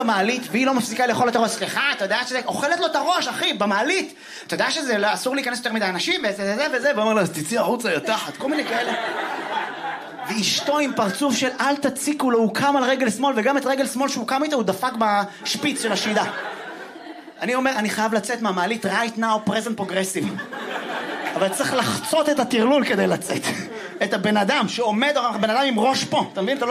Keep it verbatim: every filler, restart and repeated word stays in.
במעלית, והיא לא מפסיקה לאכול את הראש. סליחה, אתה יודע שזה... אוכלת לו את הראש, אחי, במעלית. אתה יודע שזה אסור להיכנס יותר מדי אנשים, וזה וזה וזה, ואומר לה, אז תצאי החוצה, יתחת, כל מיני כאלה. ואשתו עם פרצוף של אל תציקו לו, הוא קם על רגל שמאל, וגם את רגל שמאל שהוא קם איתה, הוא דפק בשפיץ של השידה. אני אומר, אני חייב לצאת מהמעלית right now, present progressive. אבל צריך לחצות את הטרלול כדי לצאת. את הבן אדם שעומד, הבן אדם עם ראש פה, אתה מבין? אתה לא